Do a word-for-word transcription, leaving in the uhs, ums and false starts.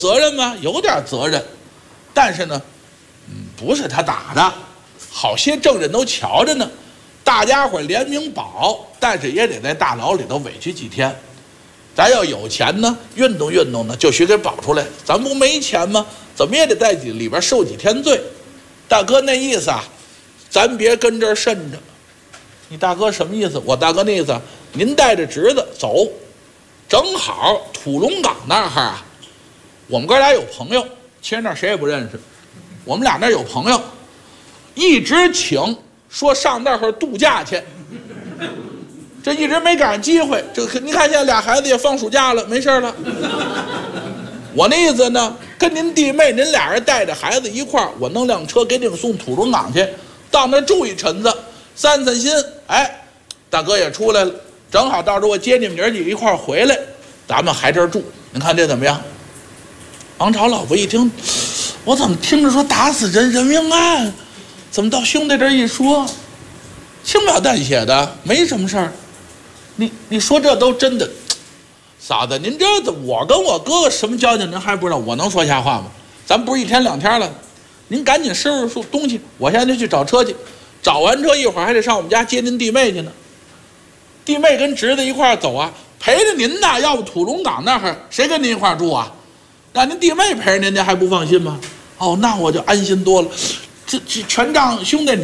责任吗？有点责任，但是呢，嗯，不是他打的，好些证人都瞧着呢，大家伙联名保，但是也得在大牢里头委屈几天。咱要有钱呢，运动运动呢，就许给保出来。咱不没钱吗？怎么也得在里边受几天罪。大哥那意思啊，咱别跟这儿慎着。你大哥什么意思？我大哥那意思，您带着侄子走，正好土龙岗那儿啊。我们哥俩有朋友，其实那谁也不认识。我们俩那有朋友，一直请说上那儿度假去，这一直没赶上机会。这你看现在俩孩子也放暑假了，没事了。我那意思呢，跟您弟妹您俩人带着孩子一块儿，我弄辆车给你们送土龙岗去，到那儿住一晨子，散散心。哎，大哥也出来了，正好到时候我接你们娘几个一块儿回来，咱们还这儿住。您看这怎么样？王朝老婆一听，我怎么听着说打死人人命案，怎么到兄弟这一说，轻描淡写的，没什么事儿。你你说这都真的，嫂子，您这我跟我哥哥什么交情，您还不知道？我能说瞎话吗？咱不是一天两天了，您赶紧收拾东西，我现在就去找车去。找完车一会儿还得上我们家接您弟妹去呢。弟妹跟侄子一块儿走啊，陪着您呢。要不土龙岗那儿谁跟您一块儿住啊？那您弟妹陪着您，您还不放心吗？哦，那我就安心多了。这这全仗兄弟你。